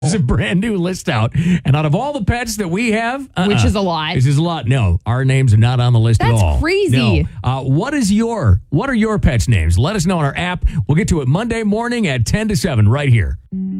There's a brand new list out. And out of all the pets that we have, which is a lot. This is a lot. No, our names are not on the list at all. That's crazy. No. What are your pets' names? Let us know on our app. We'll get to it Monday morning at 10 to 7 right here.